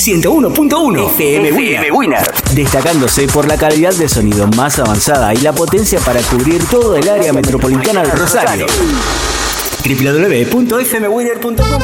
101.1 FM Winner. Destacándose por la calidad de sonido más avanzada y la potencia para cubrir todo el área metropolitana de Rosario. www.fmwinner.com